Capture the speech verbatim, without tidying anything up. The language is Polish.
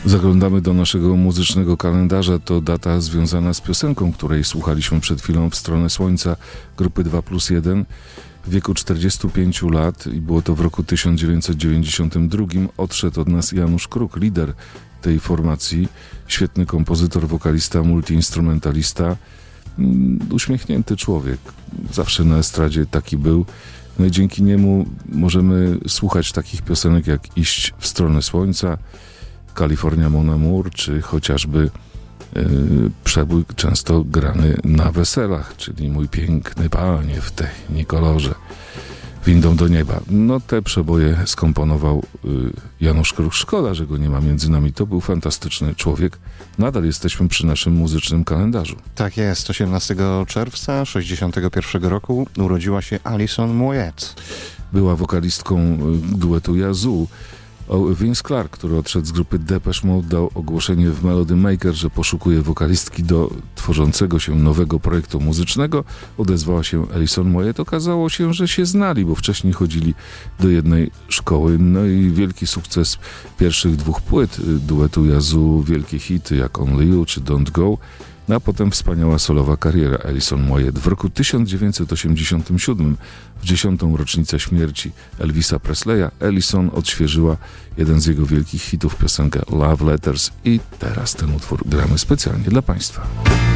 Zaglądamy do naszego muzycznego kalendarza. To data związana z piosenką, której słuchaliśmy przed chwilą, W stronę słońca grupy dwa plus jeden. W wieku czterdziestu pięciu lat, i było to w roku tysiąc dziewięćset dziewięćdziesiątym drugim, odszedł od nas Janusz Kruk, lider tej formacji. Świetny kompozytor, wokalista, multiinstrumentalista. Uśmiechnięty człowiek. Zawsze na estradzie taki był. No i dzięki niemu możemy słuchać takich piosenek jak Iść w stronę słońca, California Mon Amour, czy chociażby yy, przebój często grany na weselach, czyli Mój piękny panie w technikolorze, Windą do nieba. No te przeboje skomponował yy, Janusz Kruk. Szkoda, że go nie ma między nami. To był fantastyczny człowiek. Nadal jesteśmy przy naszym muzycznym kalendarzu. Tak jest. osiemnastego czerwca sześćdziesiątego pierwszego roku urodziła się Alison Moyet. Była wokalistką duetu Yazoo. Vince Clarke, który odszedł z grupy Depeche Mode, dał ogłoszenie w Melody Maker, że poszukuje wokalistki do tworzącego się nowego projektu muzycznego. Odezwała się Alison Moyet. Okazało się, że się znali, bo wcześniej chodzili do jednej szkoły. No i wielki sukces pierwszych dwóch płyt duetu Yazoo, wielkie hity jak Only You czy Don't Go. No a potem wspaniała solowa kariera Alison Moyet. W roku tysiąc dziewięćset osiemdziesiątym siódmym, w dziesiątą rocznicę śmierci Elvisa Presleya, Alison odświeżyła jeden z jego wielkich hitów, piosenkę Love Letters, i teraz ten utwór gramy specjalnie dla Państwa.